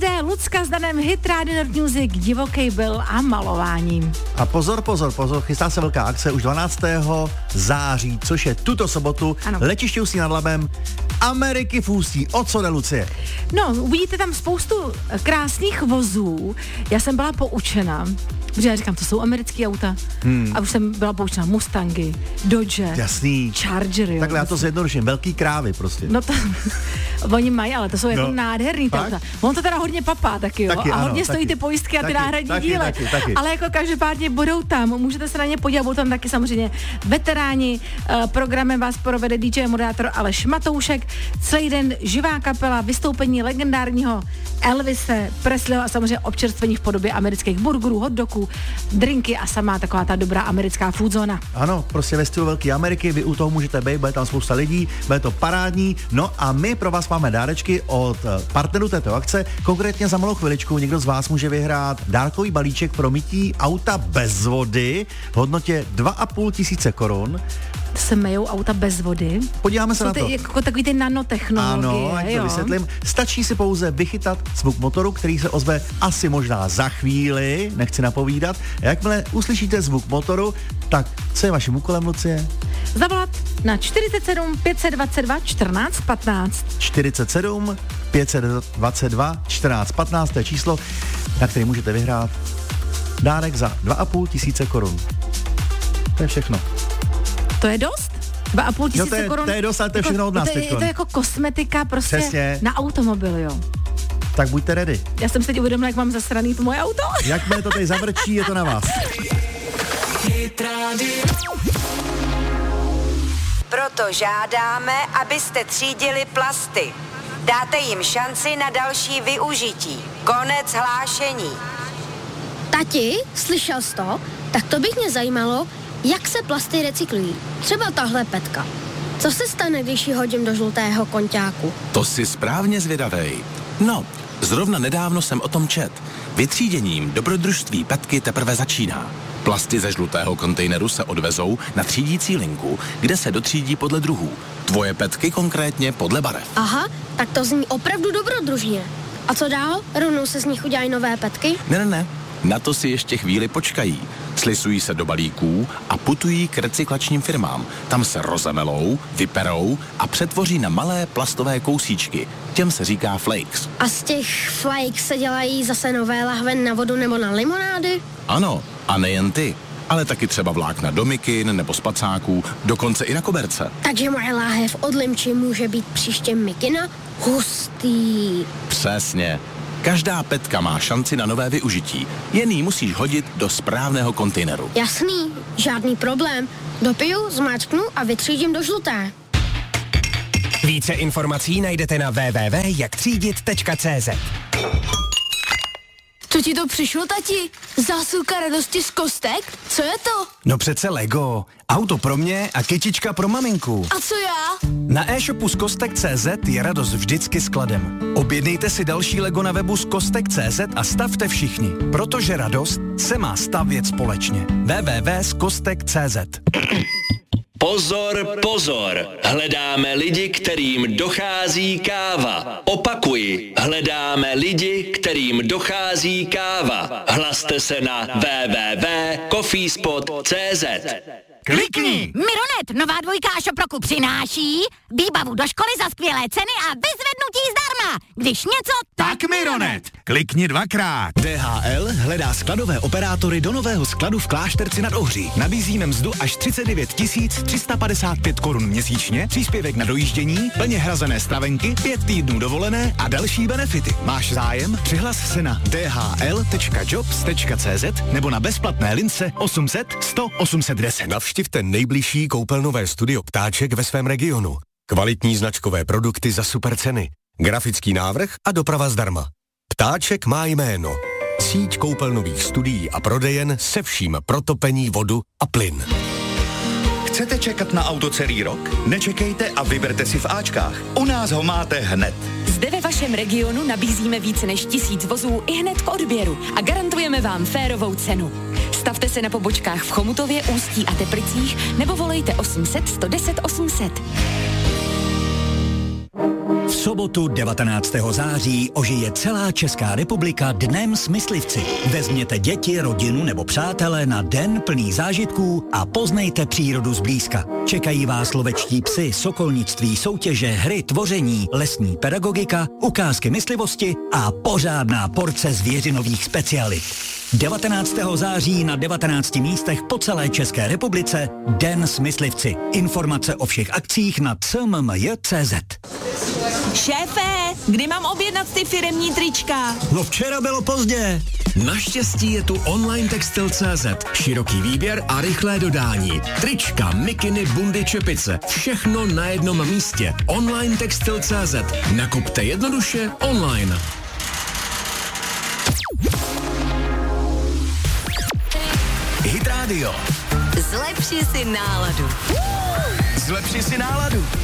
zde Lucka s Danem, Hit Radio Nerd Music, divoký byl a malování. A pozor, chystá se velká akce už 12. září, což je tuto sobotu, letiště Ústí nad Labem, Ameriky v Ústí. O co jde, Lucie? No, uvidíte tam spoustu krásných vozů. Já jsem byla poučena, protože já říkám, to jsou americké auta. A už jsem byla poučena Mustangy, Dodge, jasný, Chargery. Takhle já to zjednoduším, velký krávy prostě. No to, oni mají, ale to jsou jako nádherný auta. On to teda hodně papá taky, jo. Taky, a hodně ano, stojí ty pojistky a ty náhradní díly. Taky. Ale jako každopádně budou tam, můžete se na ně podívat, budou tam taky samozřejmě veteráni. Programem vás provede DJ moderátor Aleš Matoušek. Celý den živá kapela, vystoupení legendárního Elvise Presleyho a samozřejmě občerstvení v podobě amerických burgerů, hot dogů, drinky a samá taková ta dobrá americká foodzona. Ano, prostě ve stylu Velké Ameriky, vy u toho můžete být, bude tam spousta lidí, bude to parádní. No a my pro vás máme dárečky od partnerů této akce. Konkrétně za malou chviličku někdo z vás může vyhrát dárkový balíček pro mytí auta bez vody v hodnotě 2,5 tisíce korun. Se mejou auta bez vody. Podíváme se na to. Jako takový ty nanotechnologie. Ano, ať to vysvětlím. Stačí si pouze vychytat zvuk motoru, který se ozve asi možná za chvíli, nechci napovídat. A jakmile uslyšíte zvuk motoru, tak co je vaším úkolem, Lucie? Zavolat na 47 522 14 15. 47 522 14 15, to je číslo, na který můžete vyhrát dárek za 2,5 tisíce korun. To je všechno. To je dost? 2,5 tisíce korun? To je dost, ale to je všechno od nás. Je to jako kosmetika prostě přesně na automobil, jo. Tak buďte ready. Já jsem se teď uvědomila, jak mám zasraný to moje auto. Jakmile to tady zavrčí, je to na vás. Proto žádáme, abyste třídili plasty. Dáte jim šanci na další využití. Konec hlášení. Tati, slyšel jsi to? Tak to by mě zajímalo, jak se plasty recyklují. Třeba tahle petka. Co se stane, když ji hodím do žlutého konťáku? To jsi správně zvědavej. No, zrovna nedávno jsem o tom čet. Vytříděním dobrodružství petky teprve začíná. Plasty ze žlutého kontejneru se odvezou na třídící linku, kde se dotřídí podle druhů. Tvoje petky konkrétně podle barev. Aha, tak to zní opravdu dobrodružně. A co dál? Rovnou se z nich udělají nové petky? Ne. Na to si ještě chvíli počkají. Slisují se do balíků a putují k recyklačním firmám. Tam se rozemelou, vyperou a přetvoří na malé plastové kousíčky. Těm se říká flakes. A z těch flakes se dělají zase nové lahve na vodu nebo na limonády? Ano, a nejen ty, ale taky třeba vlákna do mikin nebo spacáků, dokonce i na koberce. Takže moje láhev od limči může být příště mikina? Hustý. Přesně. Každá petka má šanci na nové využití. Jen ji musíš hodit do správného kontejneru. Jasný, žádný problém. Dopiju, zmáčknu a vytřídím do žluté. Více informací najdete na www.jaktřídit.cz. Co ti to přišlo, tati? Zásilka radosti z kostek? Co je to? No přece Lego. Auto pro mě a kytička pro maminku. A co já? Na e-shopu skostek.cz je radost vždycky skladem. Objednejte si další Lego na webu skostek.cz a stavte všichni, protože radost se má stavět společně. www.skostek.cz. Pozor, hledáme lidi, kterým dochází káva. Opakuji, hledáme lidi, kterým dochází káva. Hlaste se na www.coffeespot.cz. Klikni! Mironet, nová dvojka Šoproku přináší výbavu do školy za skvělé ceny a vyzvednutí zdarma. Když něco, tak Mironet. Klikni dvakrát. DHL hledá skladové operátory do nového skladu v Klášterci nad Ohří. Nabízíme mzdu až 39 355 korun měsíčně, příspěvek na dojíždění, plně hrazené stravenky, 5 týdnů dovolené a další benefity. Máš zájem? Přihlas se na dhl.jobs.cz nebo na bezplatné lince 800 100 810. Navštivte nejbližší koupelnové studio Ptáček ve svém regionu. Kvalitní značkové produkty za super ceny, grafický návrh a doprava zdarma. Ptáček má jméno. Síť koupelnových studií a prodejen se vším pro topení, vodu a plyn. Chcete čekat na auto celý rok? Nečekejte a vyberte si v Ačkách. U nás ho máte hned. Zde ve vašem regionu nabízíme více než 1000 vozů i hned k odběru a garantujeme vám férovou cenu. Stavte se na pobočkách v Chomutově, Ústí a Teplicích nebo volejte 800 110 800. sobotu 19. září ožije celá Česká republika Dnem s myslivci. Vezměte děti, rodinu nebo přátele na den plný zážitků a poznejte přírodu zblízka. Čekají vás lovečtí psy, sokolnictví, soutěže, hry, tvoření, lesní pedagogika, ukázky myslivosti a pořádná porce zvěřinových specialit. 19. září na 19 místech po celé České republice Den s myslivci. Informace o všech akcích na cmmj.cz. Šéfe, kdy mám objednat ty firemní trička? No včera bylo pozdě. Naštěstí je tu online textil.cz. Široký výběr a rychlé dodání. Trička, mikiny, bundy, čepice. Všechno na jednom místě. Online textil.cz. Nakupte jednoduše online. Hit Radio. Zlepši si náladu. Zlepši si náladu.